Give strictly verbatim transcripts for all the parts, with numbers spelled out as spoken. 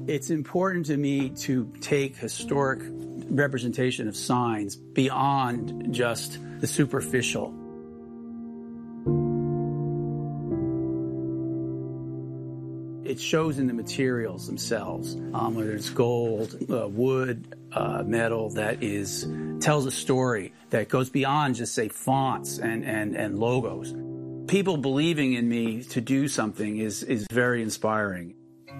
It's important to me to take historic representation of signs beyond just the superficial. It shows in the materials themselves, um, whether it's gold, uh, wood, uh, metal, that is tells a story that goes beyond just, say, fonts and, and, and logos. People believing in me to do something is, is very inspiring.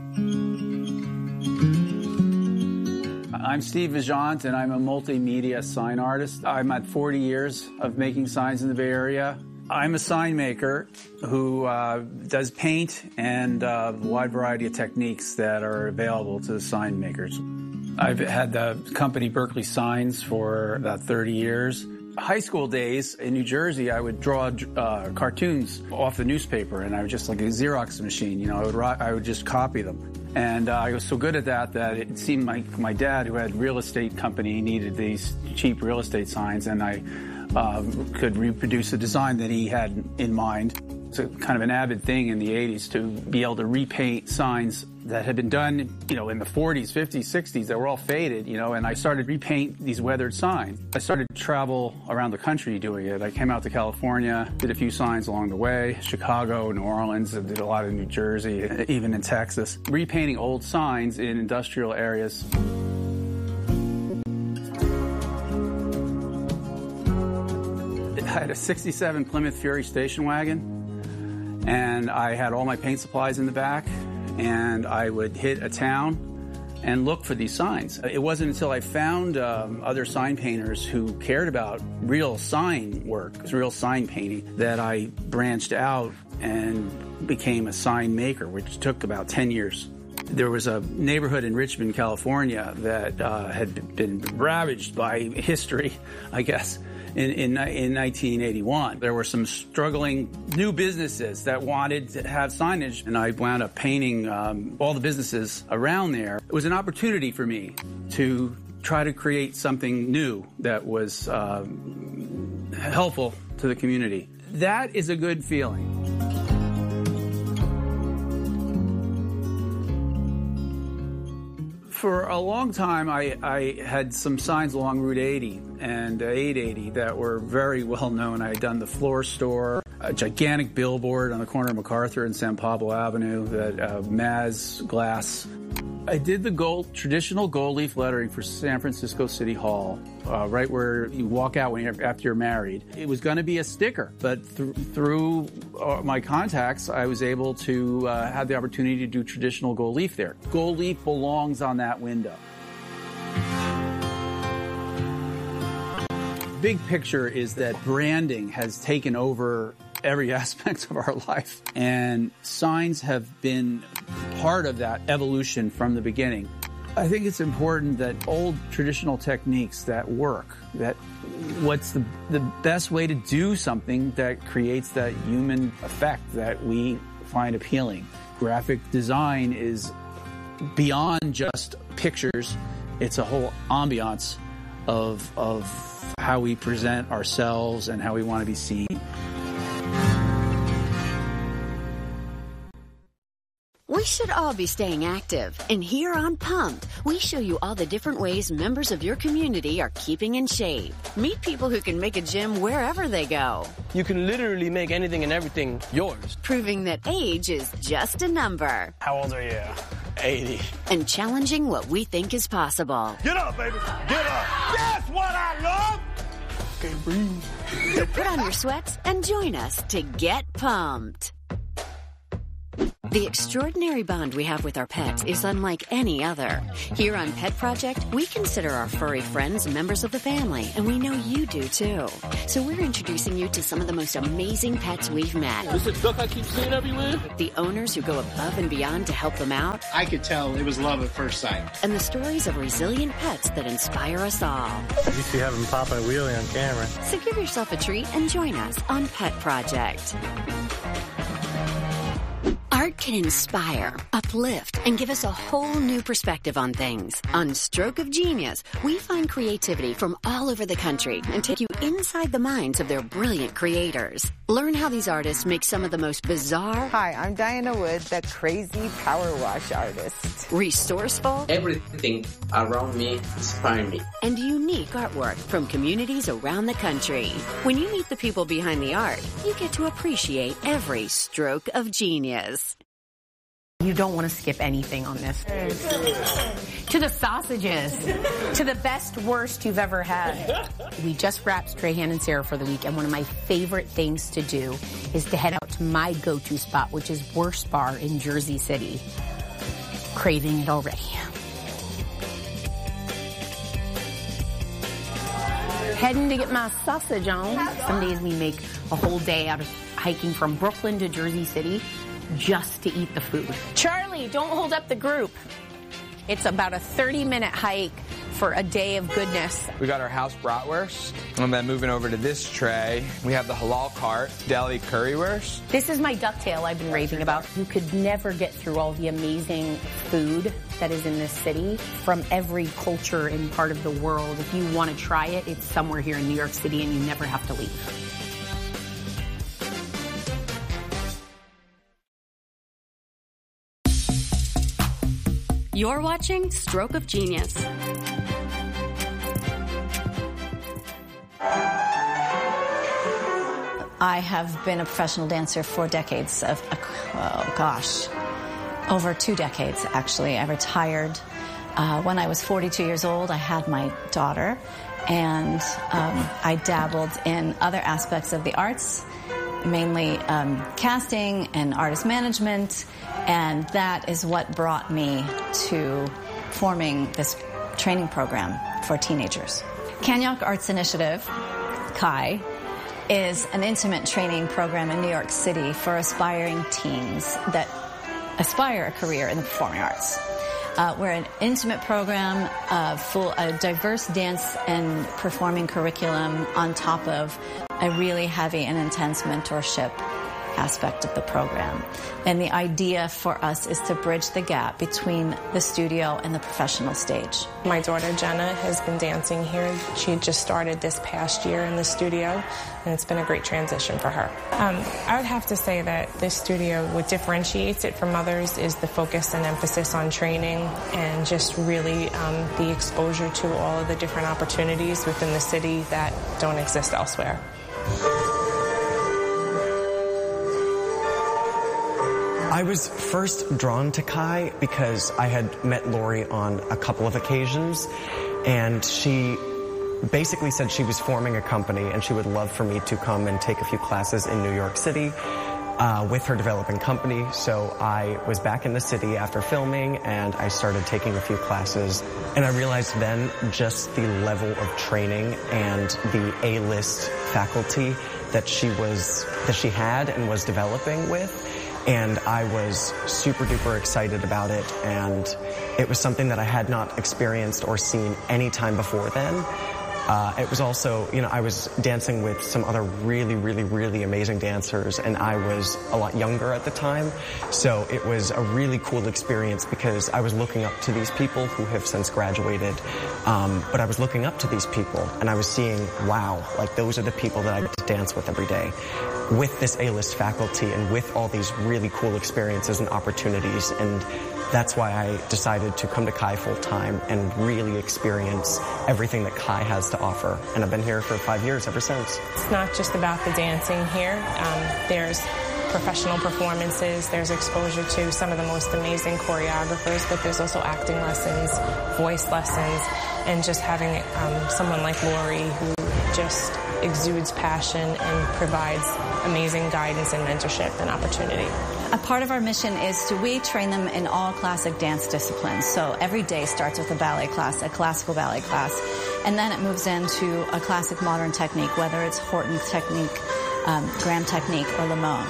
I'm Steve Vajant, and I'm a multimedia sign artist. I'm at forty years of making signs in the Bay Area. I'm a sign maker who uh, does paint and uh, a wide variety of techniques that are available to sign makers. I've had the company Berkeley Signs for about thirty years. High school days in New Jersey, I would draw uh, cartoons off the newspaper, and I would just like a Xerox machine, you know, I would, I would just copy them. And uh, I was so good at that that it seemed like my dad, who had a real estate company, needed these cheap real estate signs, and I uh, could reproduce a design that he had in mind. It's a kind of an avid thing in the eighties to be able to repaint signs that had been done, you know, in the forties, fifties, sixties that were all faded, you know, and I started to repaint these weathered signs. I started to travel around the country doing it. I came out to California, did a few signs along the way, Chicago, New Orleans, I did a lot in New Jersey, even in Texas. Repainting old signs in industrial areas. I had a sixty-seven Plymouth Fury station wagon, and I had all my paint supplies in the back, and I would hit a town and look for these signs. It wasn't until I found um, other sign painters who cared about real sign work, real sign painting, that I branched out and became a sign maker, which took about ten years. There was a neighborhood in Richmond, California that uh, had been ravaged by history, I guess. In, in, in nineteen eighty-one, there were some struggling new businesses that wanted to have signage, and I wound up painting um, all the businesses around there. It was an opportunity for me to try to create something new that was um, helpful to the community. That is a good feeling. For a long time, I, I had some signs along Route eighty and eight eighty that were very well known. I had done the Floor Store, a gigantic billboard on the corner of MacArthur and San Pablo Avenue, that uh, Maz Glass. I did the gold, traditional gold leaf lettering for San Francisco City Hall, uh, right where you walk out when you're, after you're married. It was going to be a sticker, but th- through uh, my contacts, I was able to uh, have the opportunity to do traditional gold leaf there. Gold leaf belongs on that window. Big picture is that branding has taken over every aspect of our life, and signs have been part of that evolution from the beginning. I think it's important that old traditional techniques that work, that what's the, the best way to do something that creates that human effect that we find appealing. Graphic design is beyond just pictures. It's a whole ambiance of, of how we present ourselves and how we want to be seen. We should all be staying active. And here on Pumped, we show you all the different ways members of your community are keeping in shape. Meet people who can make a gym wherever they go. You can literally make anything and everything yours. Proving that age is just a number. How old are you? eighty. And challenging what we think is possible. Get up, baby. Get up. That's what I love. Can't breathe. So put on your sweats and join us to get pumped. The extraordinary bond we have with our pets is unlike any other. Here on Pet Project, we consider our furry friends members of the family, and we know you do too. So we're introducing you to some of the most amazing pets we've met. This is a duck I keep seeing everywhere? The owners who go above and beyond to help them out. I could tell it was love at first sight. And the stories of resilient pets that inspire us all. You used to have them pop a wheelie on camera. So give yourself a treat and join us on Pet Project. Art can inspire, uplift, and give us a whole new perspective on things. On Stroke of Genius, we find creativity from all over the country and take you inside the minds of their brilliant creators. Learn how these artists make some of the most bizarre... Hi, I'm Diana Wood, the crazy power wash artist. Resourceful... Everything around me inspires me. And unique artwork from communities around the country. When you meet the people behind the art, you get to appreciate every stroke of genius. You don't want to skip anything on this. To the sausages. To the best, worst you've ever had. We just wrapped Strahan and Sarah for the week, and one of my favorite things to do is to head out to my go-to spot, which is Worst Bar in Jersey City. Craving it already. Heading to get my sausage on. Some days we make a whole day out of hiking from Brooklyn to Jersey City just to eat the food. Charlie, don't hold up the group. It's about a thirty minute hike for a day of goodness. We got our house bratwurst, and then moving over to this tray, we have the halal cart, deli currywurst. This is my ducktail I've been raving about. You could never get through all the amazing food that is in this city from every culture and part of the world. If you want to try it, it's somewhere here in New York City, and you never have to leave. You're watching Stroke of Genius. I have been a professional dancer for decades of, oh gosh, over two decades actually. I retired uh, when I was forty-two years old. I had my daughter, and um, I dabbled in other aspects of the arts, mainly um, casting and artist management. And that is what brought me to forming this training program for teenagers. Kanyok Arts Initiative, Kai, is an intimate training program in New York City for aspiring teens that aspire a career in the performing arts. Uh, we're an intimate program, uh, full, a diverse dance and performing curriculum on top of a really heavy and intense mentorship aspect of the program. And the idea for us is to bridge the gap between the studio and the professional stage. My daughter Jenna has been dancing here. She just started this past year in the studio, and it's been a great transition for her. Um, I would have to say that this studio, what differentiates it from others is the focus and emphasis on training and just really um, the exposure to all of the different opportunities within the city that don't exist elsewhere. I was first drawn to Kai because I had met Lori on a couple of occasions, and she basically said she was forming a company and she would love for me to come and take a few classes in New York City uh, with her developing company. So I was back in the city after filming, and I started taking a few classes, and I realized then just the level of training and the A-list faculty that she was that she had and was developing with. And I was super duper excited about it, and it was something that I had not experienced or seen any time before then. Uh, it was also, you know, I was dancing with some other really, really, really amazing dancers, and I was a lot younger at the time. So it was a really cool experience because I was looking up to these people who have since graduated. Um, but I was looking up to these people, and I was seeing, wow, like those are the people that I get to dance with every day. With this A-list faculty and with all these really cool experiences and opportunities. And that's why I decided to come to Kai full time and really experience everything that Kai has to offer. And I've been here for five years ever since. It's not just about the dancing here. Um, there's professional performances, there's exposure to some of the most amazing choreographers, but there's also acting lessons, voice lessons, and just having um, someone like Lori who just exudes passion and provides amazing guidance and mentorship and opportunity. A part of our mission is to we train them in all classic dance disciplines. So every day starts with a ballet class, a classical ballet class, and then it moves into a classic modern technique, whether it's Horton technique, um, Graham technique, or Limon.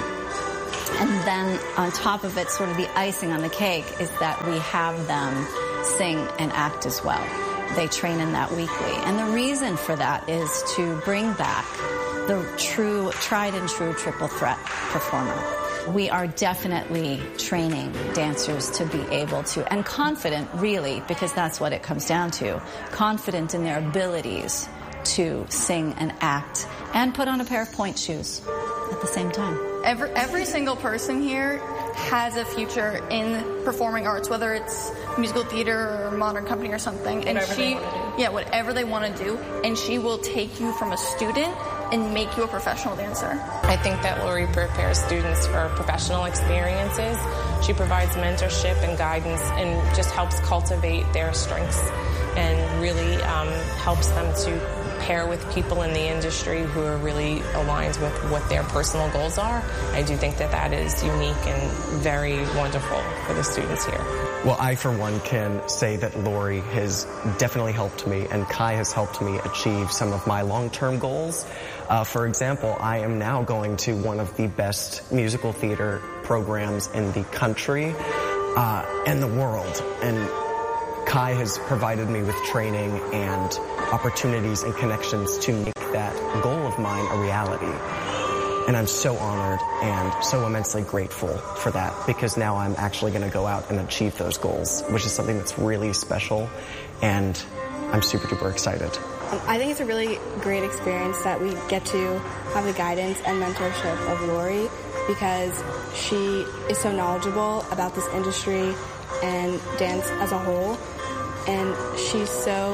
And then on top of it, sort of the icing on the cake is that we have them sing and act as well. They train in that weekly. And the reason for that is to bring back the true, tried and true triple threat performer. We are definitely training dancers to be able to, and confident really, because that's what it comes down to, confident in their abilities to sing and act and put on a pair of pointe shoes at the same time. Every, every single person here has a future in performing arts, whether it's musical theater or modern company or something. And Whatever she, they wanna do. yeah, whatever they want to do. And she will take you from a student and make you a professional dancer. I think that Lori prepares students for professional experiences. She provides mentorship and guidance and just helps cultivate their strengths and really um, helps them to pair with people in the industry who are really aligned with what their personal goals are. I do think that that is unique and very wonderful for the students here. Well, I, for one, can say that Lori has definitely helped me, and Kai has helped me achieve some of my long-term goals. Uh, for example, I am now going to one of the best musical theater programs in the country uh, and the world. And Kai has provided me with training and opportunities and connections to make that goal of mine a reality. And I'm so honored and so immensely grateful for that, because now I'm actually going to go out and achieve those goals, which is something that's really special, and I'm super duper excited. Um, I think it's a really great experience that we get to have the guidance and mentorship of Lori, because she is so knowledgeable about this industry and dance as a whole, and she's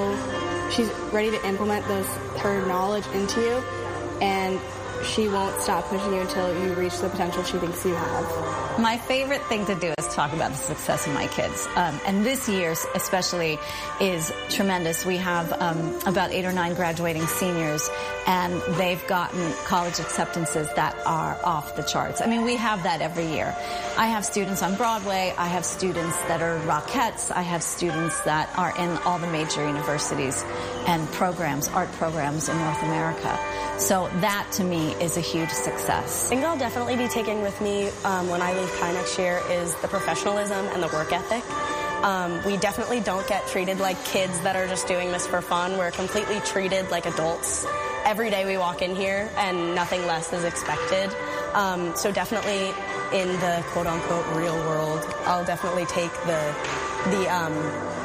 so she's ready to implement those her knowledge into you, and she won't stop pushing you until you reach the potential she thinks you have. My favorite thing to do is talk about the success of my kids. Um, and this year's especially is tremendous. We have um, about eight or nine graduating seniors, and they've gotten college acceptances that are off the charts. I mean, we have that every year. I have students on Broadway. I have students that are Rockettes. I have students that are in all the major universities and programs, art programs in North America. So that, to me, is a huge success. I think I'll definitely be taking with me um, when I leave Kai next year is the professionalism and the work ethic. Um, we definitely don't get treated like kids that are just doing this for fun. We're completely treated like adults. Every day we walk in here and nothing less is expected. Um, so definitely in the quote-unquote real world, I'll definitely take the the um,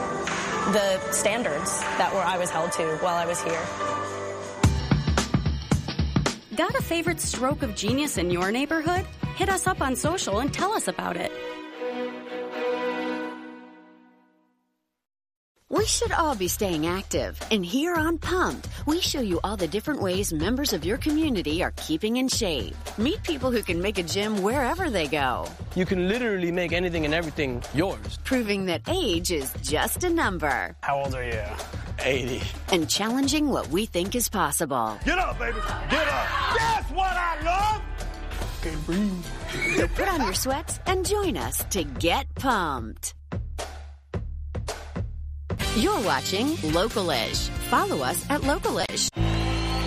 the standards that were I was held to while I was here. Got a favorite stroke of genius in your neighborhood? Hit us up on social and tell us about it. We should all be staying active. And here on Pumped, we show you all the different ways members of your community are keeping in shape. Meet people who can make a gym wherever they go. You can literally make anything and everything yours. Proving that age is just a number. How old are you? eighty. And challenging what we think is possible. Get up, baby. Get up. That's what I love. Okay, breathe. So put on your sweats and join us to get pumped. You're watching Localish. Follow us at Localish.